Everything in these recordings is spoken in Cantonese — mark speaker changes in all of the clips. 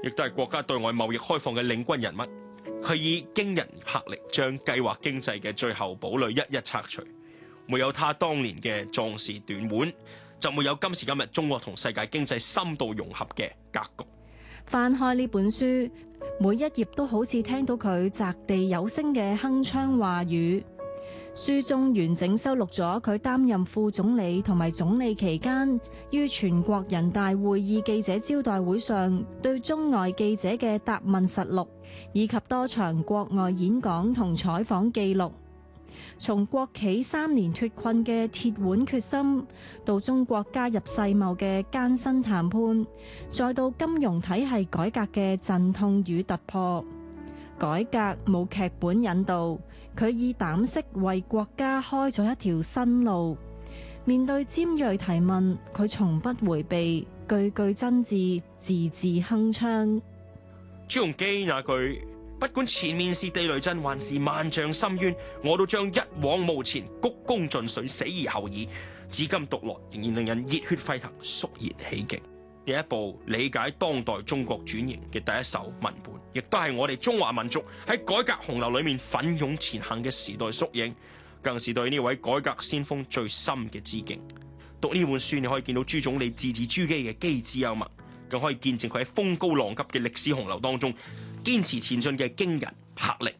Speaker 1: 亦都係國家對外貿易開放嘅領軍人物。佢以驚人魄力將計劃經濟嘅最後堡壘一一拆除。沒有他當年嘅壯士斷腕，就沒有今時今日中國同世界經濟深度融合嘅格局。
Speaker 2: 翻開呢本書，每一頁都好似聽到佢擲地有聲嘅鏗鏘話語。書中完整收錄咗佢擔任副總理同埋總理期間，於全國人大會議記者招待會上對中外記者嘅答問實錄，以及多場國外演講同採訪記錄。從國企3年脫困嘅鐵腕決心，到中國加入世貿嘅艱辛談判，再到金融體系改革嘅陣痛與突破。改革冇劇本引導，佢以膽識為國家開咗一條新路。面對尖銳提問，佢從不迴避，句句真摯，字字鏗鏘。
Speaker 1: 朱鎔基那句不管前面是地雷陣還是萬丈深淵，我都將一往無前，鞠躬盡瘁，死而後已，至今讀來仍然令人熱血沸騰，肅然起敬。呢一部理解當代中國轉型嘅第一手文本，亦都係我哋中華民族喺改革洪流裏面奮勇前行嘅時代縮影，更是對呢位改革先鋒最深嘅致敬。讀呢本書，你可以見到朱總理字字珠璣嘅機智幽默，更可以見證佢喺風高浪急嘅歷史洪流當中堅持前進嘅驚人魄力。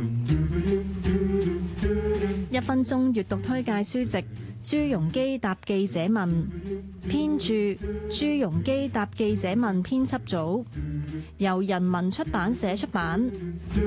Speaker 2: 1分鐘閱讀推介書籍：朱鎔基答記者問，編著朱鎔基答記者問編輯組，由人民出版社出版。